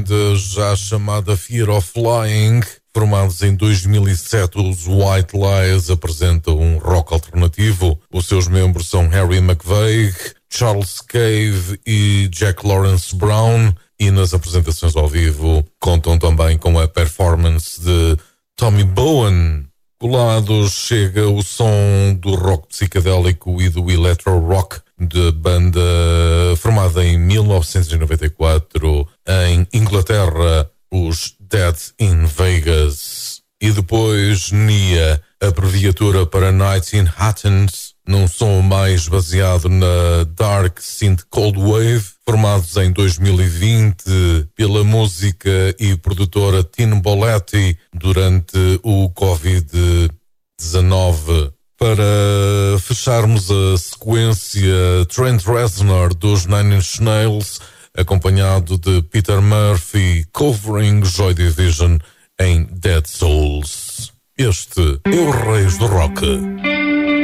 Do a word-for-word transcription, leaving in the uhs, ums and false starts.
já chamada Fear of Flying. Formados em dois mil e sete, os White Lies apresentam um rock alternativo. Os seus membros são Harry McVeigh, Charles Cave e Jack Lawrence Brown, e nas apresentações ao vivo contam também com a performance de Tommy Bowen. Colados chega o som do rock psicadélico e do electro rock da banda formada em mil novecentos e noventa e quatro em Inglaterra, os Dead in Vegas. E depois Nia, abreviatura para Night in Athens, num som mais baseado na Dark Synth Cold Wave, formados em dois mil e vinte pela música e produtora Tin Boletti durante o covid dezenove. Para fecharmos a sequência, Trent Reznor dos Nine Inch Nails, acompanhado de Peter Murphy, covering Joy Division em Dead Souls. Este é o Reis do Rock.